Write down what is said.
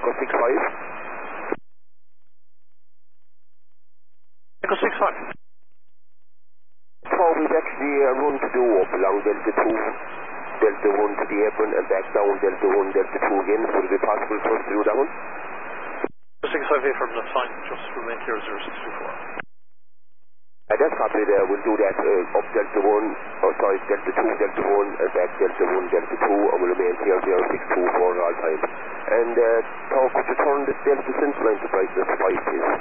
Echo 65. Echo 65. So we've actually a run to do up along Delta 2, Delta 1 to the apron and back down Delta 1, Delta 2 again. Would it be possible for us to do that one? 658 from that's fine, just remain clear 0624. That's copy there, we'll do that up Delta 1, Delta 2, Delta 1 and back Delta 1, Delta 2 and we'll remain clear 0624 all time. And could you turn the Delta Central line to brightness 5 please?